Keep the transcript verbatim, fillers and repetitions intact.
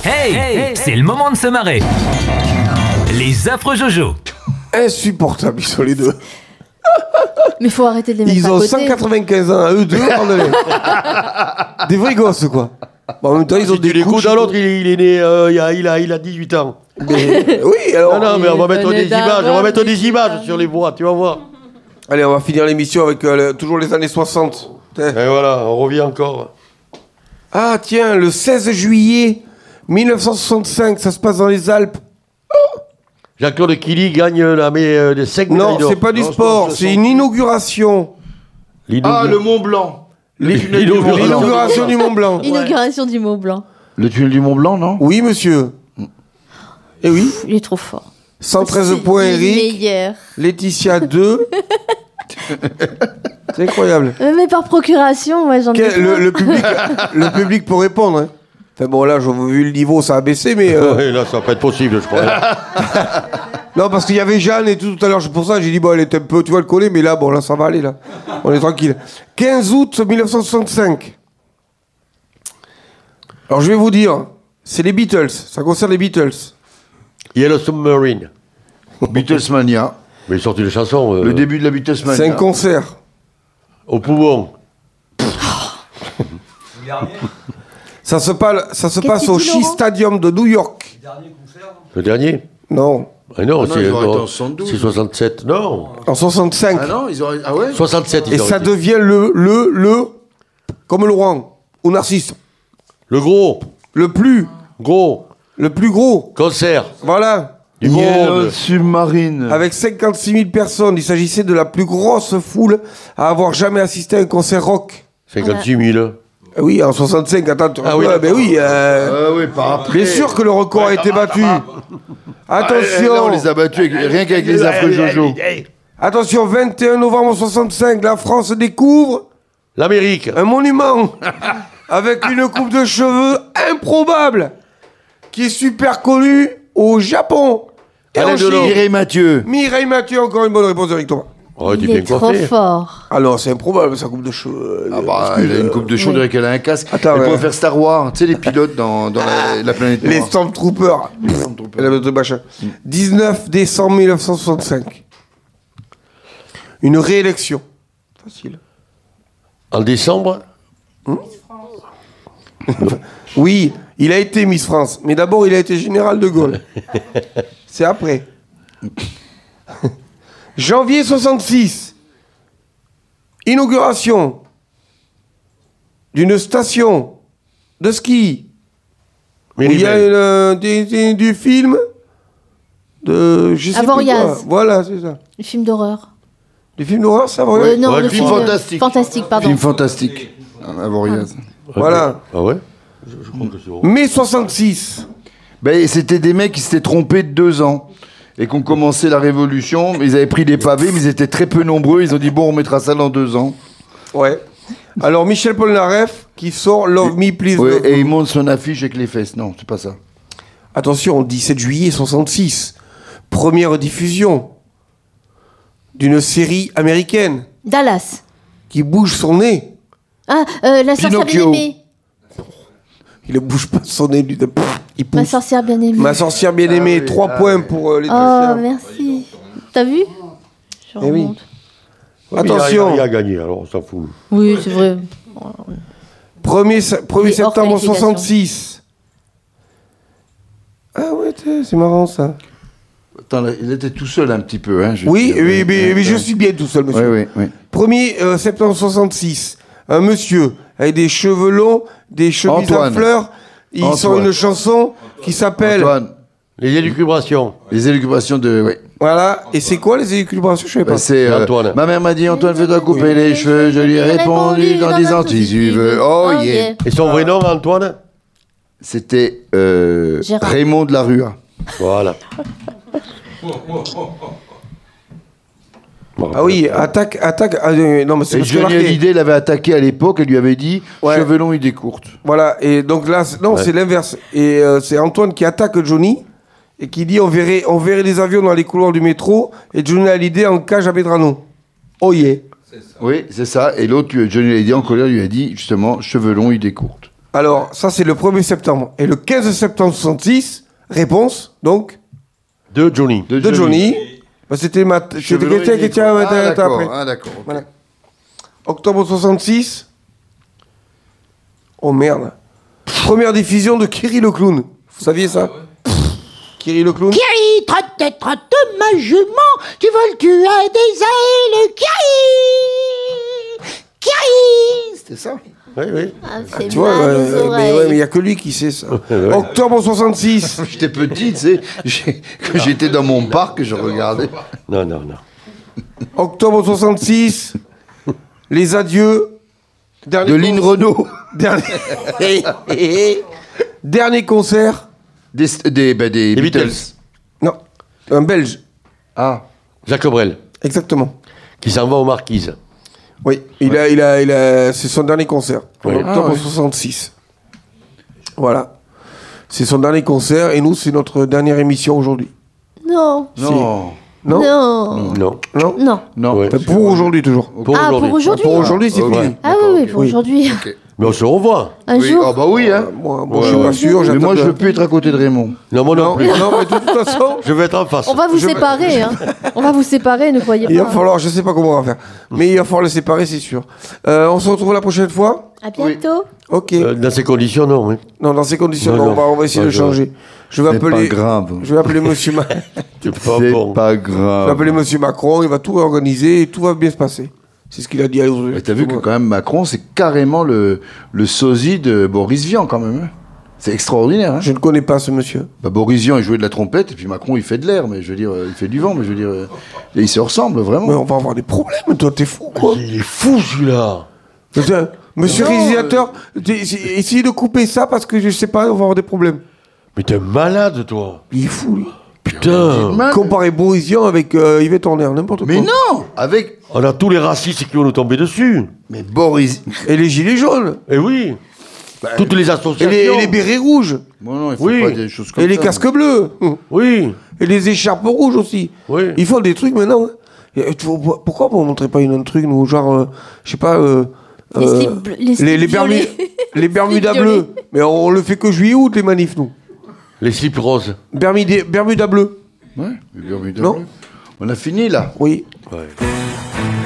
Hey, hey, c'est le moment de se marrer. Les affreux Jojo. Insupportables, ils sont les deux. Mais faut arrêter de les mettre Ils à ont côté. cent quatre-vingt-quinze ans à eux deux. Des vrais gosses, quoi. Bon, en même temps, ils ont Si des tu l'écoutes couches. à l'autre, il, est- il est né, euh, il, a, il, a, il a dix-huit ans. Mais- oui, alors. Non, non, mais on va mettre des venait images, on va d'avoir mettre des dix-huit images ans. sur les voix, tu vas voir. Allez, on va finir l'émission avec euh, le- toujours les années soixante. Et voilà, on revient encore. Ah, tiens, le seize juillet mille neuf cent soixante-cinq, ça se passe dans les Alpes. Jean-Claude Killy gagne la, mais, euh, les cinq Non, médailles d'or. c'est pas du Non, sport, je- c'est une inauguration. L'inauguration. Ah, le Mont Blanc. L'é- tunnel du Mont Blanc. L'inauguration du Mont Blanc. Inauguration du Mont Blanc. Le tunnel du Mont Blanc, non? Oui, monsieur. Eh oui. Il est trop fort. cent treize C'est points, le Eric. meilleur. Laetitia, deux. C'est incroyable. Euh, Mais par procuration, moi j'en ai Quel- le, plein. le public, le public peut répondre. Hein. Enfin bon, là, j'ai vu le niveau, ça a baissé, mais... euh, Ouais, là, ça va pas être possible, je crois. Non, parce qu'il y avait Jeanne et tout tout à l'heure, c'est pour ça j'ai dit, bon, elle était un peu, tu vois, le coller, mais là, bon, là, ça va aller, là. On est tranquille. quinze août mille neuf cent soixante-cinq. Alors, je vais vous dire, c'est les Beatles, ça concerne les Beatles. Yellow Submarine. Beatlesmania. Mais ils sortent une chanson. euh, Le début de la Beatlesmania. C'est un concert. Au poumon. Ça se, passe, ça se Qu'est-ce passe que au tu dis, Shea Laurent Stadium de New York. Le dernier. Non, Ah non, Ah non, c'est ils ont arrêté non, en soixante-douze. c'est soixante-sept. Non. en soixante-cinq. Ah non, ils ont. Ah ouais? soixante-sept, ils Et ont ça arrêté. devient le, le, le, comme Laurent, ou Narcisse, Le gros. le plus, Gros. le plus gros. Concert. Voilà. Du Yellow monde. Submarine. Avec cinquante-six mille personnes, il s'agissait de la plus grosse foule à avoir jamais assisté à un concert rock. cinquante-six mille. Eh oui, en soixante-cinq, attends, tu Ah oui, ouais, ben d'accord. oui, euh, Ah oui, par après. bien sûr que le record a été battu. Ah, Attention, là, on les a battus avec- rien qu'avec les affreux Jojo. attention, vingt et un novembre soixante-cinq, la France découvre L'Amérique. un monument avec une coupe de cheveux improbable qui est super connue au Japon. Et Alain en Delon. Chine. Mireille Mathieu. Mireille Mathieu, encore une bonne réponse avec toi. Oh, t'es Il bien est trop coiffé. fort. Ah non, c'est improbable sa coupe de cheveux. Ah bah, elle a une coupe de cheveux, on dirait qu'elle a un casque. Attends, elle ouais. pourrait faire Star Wars, tu sais, les pilotes dans, dans la, la planète Les noire. Stormtroopers. Stormtroopers. Elle avait de machin. dix-neuf décembre mille neuf cent soixante-cinq. Une réélection. Facile. En décembre. Oui, il a été Miss France, mais d'abord il a été général de Gaulle. C'est après. Janvier soixante-six. Inauguration d'une station de ski où il y a Méribel. euh, des- des- du film de je sais plus Avoriaz. quoi. Voilà, c'est ça. Le film d'horreur. Du film d'horreur, ça va. Euh, non, Ouais, le film film fantastique. Fantastique, pardon. Film fantastique. Ah, Avoriaz. Voilà. Ah ouais je, je crois que c'est bon. Mai soixante-six. Ben, c'était des mecs qui s'étaient trompés de deux ans et qui ont commencé la révolution. Ils avaient pris des pavés, mais ils étaient très peu nombreux. Ils ont dit, bon, on mettra ça dans deux ans. Ouais. Alors Michel Polnareff qui sort Love Me Please. Ouais, Love et Me. il monte son affiche avec les fesses. Non, c'est pas ça. Attention, dix-sept juillet soixante-six. Première diffusion d'une série américaine Dallas. qui bouge son nez. Ah, euh, la sorcière Pinocchio. bien-aimée. Il ne bouge pas son nez, lui. Il Ma pousse. sorcière bien-aimée. Ma sorcière bien-aimée, Ah oui, trois ah points oui. pour euh, les Oh, merci. T'as vu Je Eh oui. remonte. Il a- Attention, Il a gagné, alors on s'en fout. Oui, c'est vrai. premier er Il est hors septembre qualification. soixante-six. Ah ouais, t'es- c'est marrant ça. Attends, là, il était tout seul un petit peu. Hein, je Oui, veux dire. oui, mais, Ouais, mais je ouais. suis bien tout seul, monsieur. Oui, oui, oui. premier er septembre soixante-six, un monsieur avec des cheveux longs, des chemises Antoine. à fleurs, il Antoine. sort une chanson qui s'appelle... Antoine, Les élucubrations. les élucubrations de. Oui. Voilà, et c'est quoi les élucubrations? Je sais pas. Bah, c'est euh, Antoine. Ma mère m'a dit Antoine veut couper les cheveux. Je lui ai répondu dans des Antilles. Tu veux. Oh yeah. Et son vrai nom, Antoine? C'était euh, Gérard. Raymond de la Rua. Voilà. Ah oui, attaque, attaque. ah, euh, non, mais c'est Et parce que Johnny marqué. Hallyday l'avait attaqué à l'époque. Elle lui avait dit Ouais. cheveux longs, idée courte. Voilà, et donc là, c'est- non, Ouais. c'est l'inverse. Et euh, c'est Antoine qui attaque Johnny et qui dit on verrait, on verrait les avions dans les couloirs du métro et Johnny Hallyday en cage à Medrano. Oh yeah. Oui, c'est ça. Et l'autre, lui- Johnny Hallyday en colère, lui a dit justement cheveux longs, idée courte. Alors, ça, c'est le premier septembre. Et le quinze septembre soixante-six, réponse, donc, De Johnny. De, de Johnny. Bah, c'était ma... C'était Chevelure quelqu'un qui et tient Nico. Ah, d'accord. après. Ah, d'accord. ok. Voilà. Octobre soixante-six. Oh merde. Première diffusion de Kiri le clown. Vous saviez ça? Kiri le clown. Kiri, trotte, trotte, ma jument, tu voles, tu as des ailes, Kiri Kiri C'était ça. Oui, oui. Ah, c'est Tu vois, mal ouais, aux ouais, mais oreilles. ouais, mais il n'y a que lui qui sait ça. Ouais. Octobre soixante-six. J'étais petit, tu sais. j'ai- Quand j'étais dans mon parc, je regardais. Non, non, non. Octobre soixante-six. Les adieux. Dernier De Lynn con- Renault. Dernier... Dernier concert. Des, des, bah, des Les Beatles. Beatles. Non, un Belge. Ah. Jacques Brel, Exactement. qui s'en va aux Marquises. Oui, il a, il a, il a, c'est son dernier concert. En Oui. octobre Ah ouais. soixante-six. Voilà. C'est son dernier concert et nous, c'est notre dernière émission aujourd'hui. Non. Non. Non Non. Non. Non, Non. Non. Ouais. Enfin, pour aujourd'hui toujours. Pour Ah, pour aujourd'hui. Pour aujourd'hui, c'est Ok. fini. Ah oui, oui, pour Oui. aujourd'hui. Ok. Mais on se revoit. Un Oui. jour. Ah bah oui, hein. Moi, moi Ouais, je suis ouais. pas sûr. Mais j'attends moi, de- je veux plus être à côté de Raymond. Non, moi non, Non, plus. non, mais de toute façon, Je vais être en face. On va vous Je- séparer, hein. On va vous séparer, ne croyez il va pas. falloir, je sais pas comment on va faire, mais il va falloir les séparer, c'est sûr. Euh, on se retrouve la prochaine fois. À bientôt. Ok. Euh, dans ces conditions, non. Oui. Non, dans ces conditions, Non, non, non. on va, on va essayer Ouais, de je- changer. Je vais C'est appeler. pas grave. Je vais appeler Monsieur. Ma... C'est pas C'est bon. pas Je vais grave. appeler Monsieur Macron. Il va tout organiser et tout va bien se passer. C'est ce qu'il a dit à Mais t'as vu que Ouais. quand même Macron, c'est carrément le, le sosie de Boris Vian quand même. hein. C'est extraordinaire. Hein. Je ne connais pas ce monsieur. Bah, Boris Vian, il jouait de la trompette et puis Macron, il fait de l'air, mais je veux dire, euh, il fait du vent, mais je veux dire, euh, et ils se ressemblent vraiment. Mais on va avoir des problèmes. Toi, t'es fou, quoi. Il est fou, celui-là. Putain, Monsieur Non, réalisateur, t'es- essayez essayez de couper ça parce que je sais pas, on va avoir des problèmes. Mais t'es malade, toi. Il est fou, lui. Putain. Man. Comparer Boris Vian avec euh, Yvette Horner, n'importe quoi. Mais non, avec. On a tous les racistes qui vont nous tomber dessus. Mais Boris. Et les gilets jaunes. Eh oui. Toutes les Et associations. les, et les bérets rouges. Bon, non, il faut Oui. pas des choses comme Et les ça. casques bleus. Oui. Et les écharpes rouges aussi. Oui. Ils font des trucs maintenant. hein. Et tu vois, pourquoi vous ne montrez pas une, un truc, nous, genre, euh, je sais pas. euh, Les euh, slips ble- les les, les, slips Bermu- violets. les Bermudas Slips violets. bleus. Mais on le fait que juillet-août, les manifs, nous. Les slips roses. Bermuda, Bermuda bleu. Ouais, mais Bermuda Non. bleu. On a fini là. Oui. Ouais.